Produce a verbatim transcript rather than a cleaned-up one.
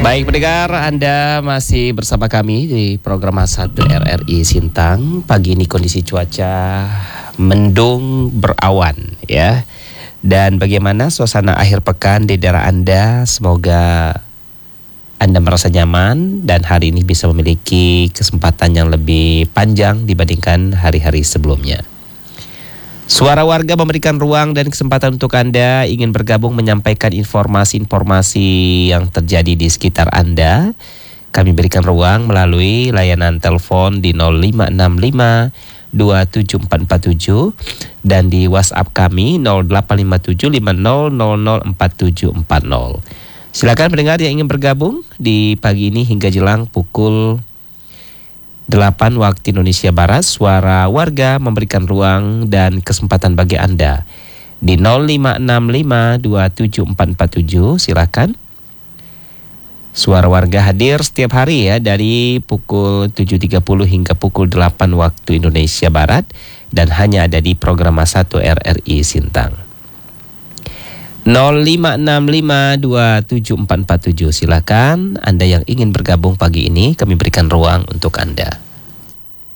Baik pendengar, Anda masih bersama kami di program satu R R I Sintang. Pagi ini kondisi cuaca mendung berawan ya. Dan bagaimana suasana akhir pekan di daerah Anda? Semoga Anda merasa nyaman dan hari ini bisa memiliki kesempatan yang lebih panjang dibandingkan hari-hari sebelumnya. Suara warga memberikan ruang dan kesempatan untuk Anda ingin bergabung menyampaikan informasi-informasi yang terjadi di sekitar Anda. Kami berikan ruang melalui layanan telepon di nol lima enam lima dua tujuh empat empat tujuh dan di WhatsApp kami nol delapan lima tujuh lima nol nol nol empat tujuh empat nol. Silakan pendengar yang ingin bergabung di pagi ini hingga jelang pukul delapan waktu Indonesia Barat. Suara warga memberikan ruang dan kesempatan bagi Anda di nol lima enam lima dua tujuh empat empat tujuh. Silakan. Suara warga hadir setiap hari ya, dari pukul tujuh tiga puluh hingga pukul delapan waktu Indonesia Barat, dan hanya ada di program satu R R I Sintang. nol lima enam lima dua tujuh empat empat tujuh. Silakan Anda yang ingin bergabung pagi ini, kami berikan ruang untuk Anda.